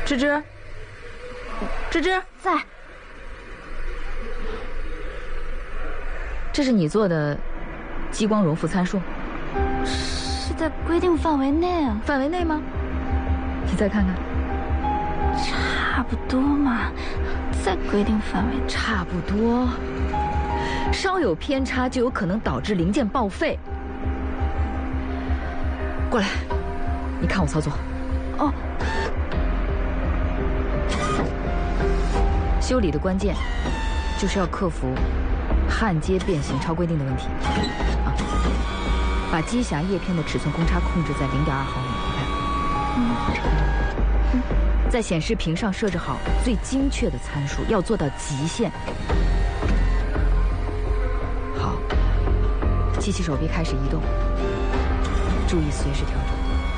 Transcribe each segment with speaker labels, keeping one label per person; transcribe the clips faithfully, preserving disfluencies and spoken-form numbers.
Speaker 1: 芝芝，芝芝
Speaker 2: 在。
Speaker 1: 这是你做的激光容负参数，
Speaker 2: 是在规定范围内啊。
Speaker 1: 范围内吗？你再看看。
Speaker 2: 差不多嘛，在规定范围。
Speaker 1: 差不多，稍有偏差就有可能导致零件报废。过来，你看我操作。
Speaker 2: 哦。
Speaker 1: 修理的关键就是要克服焊接变形超规定的问题啊，把机匣叶片的尺寸公差控制在零点二毫米。你看。嗯。在显示屏上设置好最精确的参数，要做到极限。好，机器手臂开始移动，注意随时调整。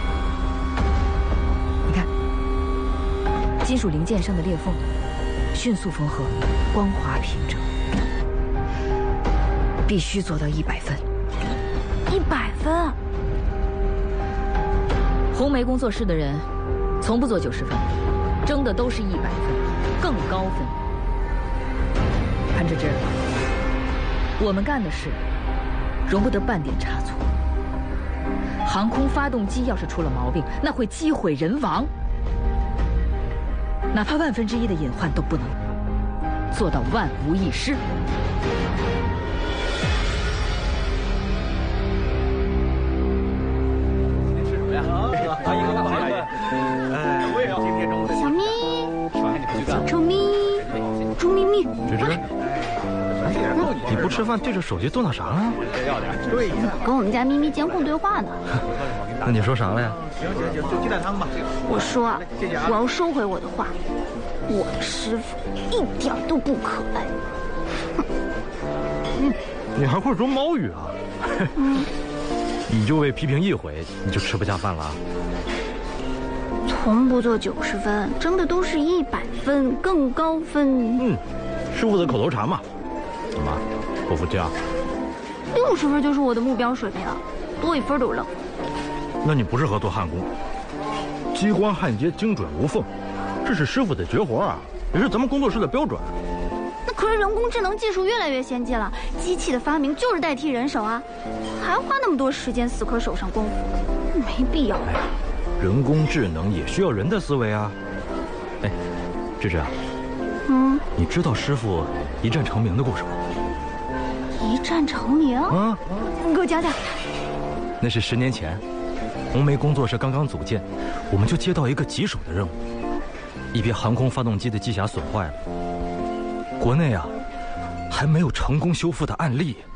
Speaker 1: 你看，金属零件上的裂缝迅速缝合，光滑平整，必须做到一百分。
Speaker 2: 一百分？
Speaker 1: 红梅工作室的人从不做九十分。争的都是一百分，更高分。潘芝芝，我们干的事容不得半点差错。航空发动机要是出了毛病，那会机毁人亡，哪怕万分之一的隐患都不能做到万无一失。
Speaker 3: 吃什么呀？阿姨给我买一个。哎，我也要。今天中午的。
Speaker 2: 小咪，小臭咪，猪咪咪。
Speaker 4: 芝芝，你不吃饭对着手机嘟囔啥呢？
Speaker 3: 对呀，
Speaker 2: 跟我们家咪咪监控对话呢。
Speaker 4: 那你说啥了呀？
Speaker 3: 行行行，就鸡蛋汤吧。
Speaker 2: 我说啊，我要收回我的话，我师傅一点都不可爱。
Speaker 4: 嗯，你还会说猫语啊？
Speaker 2: 嗯，
Speaker 4: 你就为批评一回，你就吃不下饭了啊？
Speaker 2: 从不做九十分，争的都是一百分，更高分。
Speaker 4: 嗯，师傅的口头禅嘛。怎么，不服气啊？
Speaker 2: 六十分就是我的目标水平了，多一分都扔。
Speaker 4: 那你不适合做焊工，激光焊接精准无缝，这是师傅的绝活啊，也是咱们工作室的标准。
Speaker 2: 那可是人工智能技术越来越先进了，机器的发明就是代替人手啊，还花那么多时间死磕手上功夫，没必要。
Speaker 4: 哎，人工智能也需要人的思维啊。哎，芝芝啊，
Speaker 2: 嗯，
Speaker 4: 你知道师傅一战成名的故事吗？
Speaker 2: 一战成名啊？你给我讲讲。
Speaker 4: 那是十年前，红梅工作室刚刚组建，我们就接到一个棘手的任务，一批航空发动机的机匣损坏了，国内啊还没有成功修复的案例。